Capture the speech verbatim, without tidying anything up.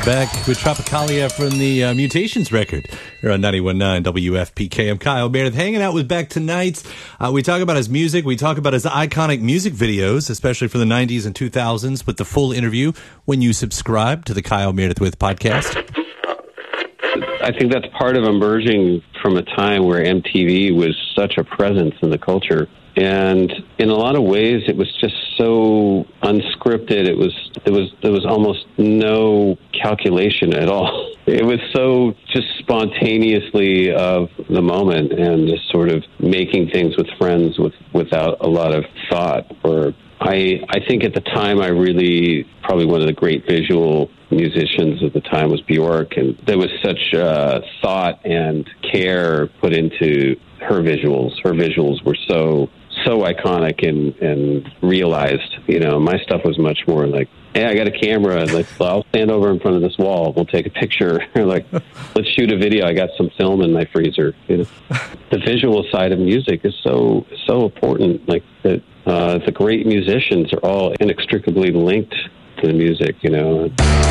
back with Tropicalia from the uh, Mutations record here on ninety-one point nine W F P K. I'm Kyle Meredith, hanging out with Beck tonight. Uh, we talk about his music. We talk about his iconic music videos, especially for the nineties and two thousands, with the full interview when you subscribe to the Kyle Meredith With podcast. I think that's part of emerging from a time where M T V was such a presence in the culture. And in a lot of ways, it was just so unscripted. It was there was there was almost no calculation at all. It was so just spontaneously of the moment and just sort of making things with friends with without a lot of thought. Or I I think at the time I really probably one of the great visual musicians of the time was Bjork, and there was such uh, thought and care put into her visuals. Her visuals were so. so iconic and, and realized. You know, my stuff was much more like, hey, I got a camera. Like, well, I'll stand over in front of this wall. We'll take a picture. Or like, let's shoot a video. I got some film in my freezer. You know, the visual side of music is so so important. Like that, uh, the great musicians are all inextricably linked to the music. You know.